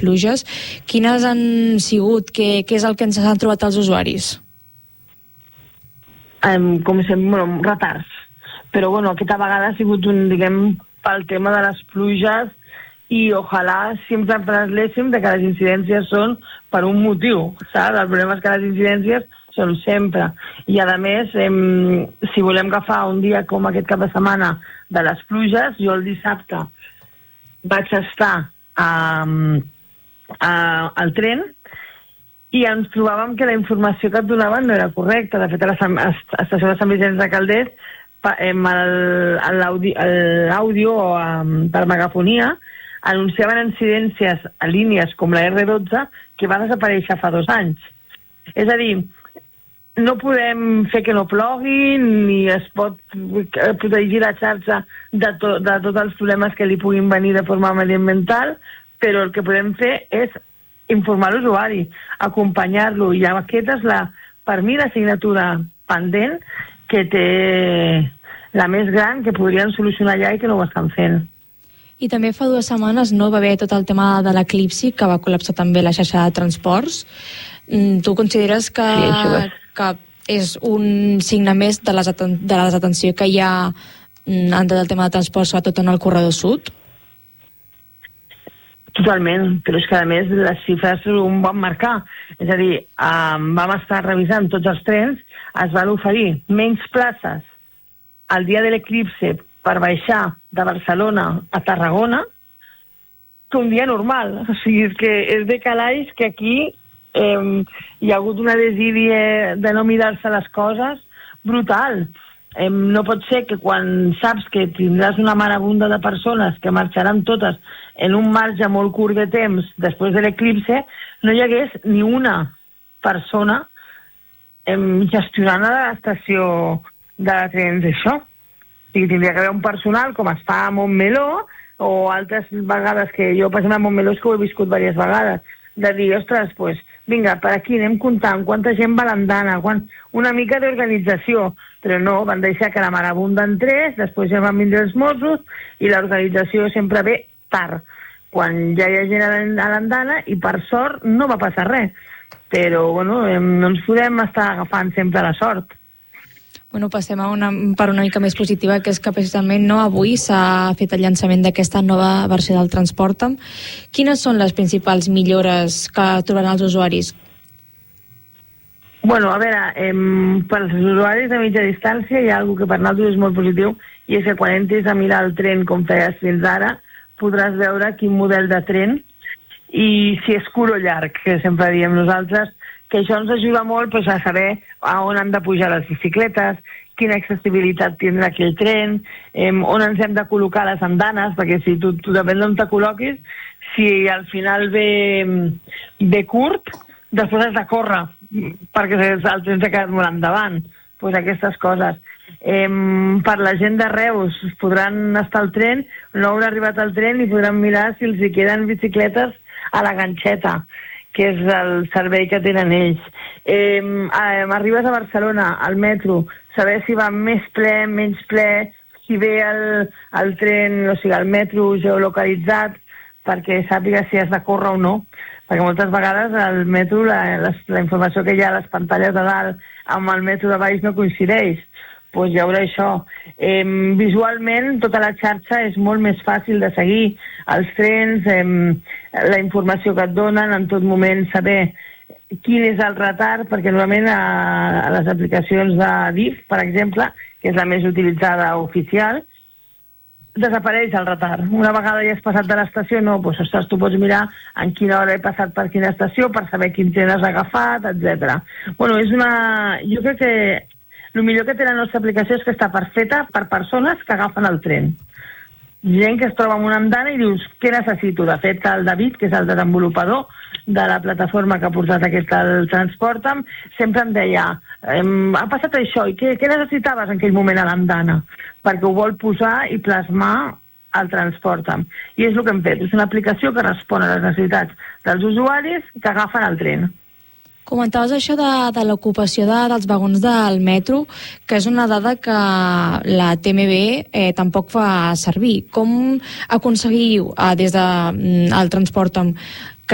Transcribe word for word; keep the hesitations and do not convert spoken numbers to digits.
pluges. Quines han sigut? Què, què és el que ens han trobat els usuaris? Um, com sempre, bueno, retards. Però bueno, aquesta vegada ha sigut un, diguem, pel tema de les pluges, i ojalà sempre parléssim de que les incidències són per un motiu, saps? El problema és que les incidències són sempre. I a més, em, si volem agafar un dia com aquest cap de setmana de les pluges, jo el dissabte vaig estar a, a, al tren i ens trobàvem que la informació que et donaven no era correcta. De fet, a l'estació de Sant Vicenç de Calders, l'àudio per megafonia anunciaven incidències a línies com la erre dotze que va desaparèixer fa dos anys. És a dir, no podem fer que no plogui, ni es pot protegir la xarxa de, to, de tots els problemes que li puguin venir de forma mediambiental, però el que podem fer és informar l'usuari, acompanyar-lo, i aquesta és, la, per mi, l'assignatura pendent que té la més gran, que podrien solucionar ja i que no ho estan fent. I també fa dues setmanes no va haver tot el tema de l'eclipsi, que va col·lapsar també la xarxa de transports. Tu consideres que, sí, que és un signe més de, les aten de la desatenció que hi ha en tot el tema de transport, sobretot en el corredor sud? Totalment, però és que a més les xifres ho van marcar. És a dir, um, vam estar revisant tots els trens, es van oferir menys places el dia de l'eclipse per baixar de Barcelona a Tarragona que un dia normal. O sigui, és que és de calaix que aquí eh, hi ha hagut una desídia de no mirar-se les coses brutal. Eh, no pot ser que quan saps que tindràs una marabunda de persones que marxaran totes en un marge molt curt de temps després de l'eclipse, no hi hagués ni una persona eh, gestionant a l'estació de trens això. I tindria que haver un personal, com es fa a Montmeló, o altres vegades que jo, per exemple, a Montmeló és que ho he viscut diverses vegades, de dir, ostres, pues, vinga, per aquí anem comptant quanta gent va a l'andana, quan... una mica d'organització, però no, van deixar que la marabunda entrés, després ja van vindre els Mossos, i l'organització sempre ve tard, quan ja hi ha gent a l'andana, i per sort no va passar res. Però, bueno, no ens podem estar agafant sempre la sort. Bueno, passem a una, per una mica més positiva, que és que precisament no avui s'ha fet el llançament d'aquesta nova versió del Transporta'm. Quines són les principals millores que trobaran els usuaris? Bueno, a veure, eh, per als usuaris de mitja distància hi ha alguna que per nosaltres és molt positiu, i és que quan entris a mirar el tren com feies fins ara, podràs veure quin model de tren i si és curt o llarg, que sempre diem nosaltres, que això ens ajuda molt, pues, a saber a on han de pujar les bicicletes, quina accessibilitat tindrà aquell tren, eh, on ens hem de col·locar les andanes, perquè si tu, tu depèn d'on te col·loquis, si al final ve, ve curt, després has de córrer, perquè el tren s'ha quedat molt endavant. Pues aquestes coses. Eh, per la gent de Reus podran estar al tren, no haurà arribat al tren i podran mirar si els hi queden bicicletes a la ganxeta, que és el servei que tenen ells. Eh, arribes a Barcelona, al metro, saber si va més ple, menys ple, si ve el, el tren, o sigui, el metro geolocalitzat, perquè sàpiga si has de córrer o no. Perquè moltes vegades el metro, la, la, la informació que hi ha a les pantalles de dalt amb el metro de baix no coincideix. Doncs hi haurà això. Eh, visualment, tota la xarxa és molt més fàcil de seguir. Els trens, eh, la informació que et donen, en tot moment saber quin és el retard, perquè normalment a, a les aplicacions de D I F, per exemple, que és la més utilitzada oficial, desapareix el retard. Una vegada ja has passat de l'estació, no, doncs, ostres, tu pots mirar en quina hora he passat per quina estació per saber quin tren has agafat, etcètera. Bueno, és una... Jo crec que el millor que té la nostra aplicació és que està perfeta per persones que agafen el tren. Gent que es troba en una andana i dius, què necessito? De fet, el David, que és el desenvolupador de la plataforma que ha portat aquest el Transporta'm, sempre em deia, ha passat això, i què, què necessitaves en aquell moment a l'andana? Perquè ho vol posar i plasmar al Transporta'm. I és el que hem fet, és una aplicació que respon a les necessitats dels usuaris que agafen el tren. Comentaves això de, de l'ocupació de, dels vagons del metro, que és una dada que la T M B eh, tampoc fa servir. Com aconseguiu eh, des del de, mm, Transporta'm